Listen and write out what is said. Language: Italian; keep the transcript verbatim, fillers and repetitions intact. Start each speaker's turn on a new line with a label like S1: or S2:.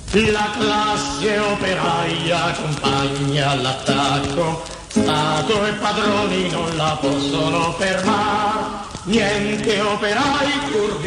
S1: La classe operaia accompagna all'attacco, Stato e padroni non la possono fermare, niente operai curvi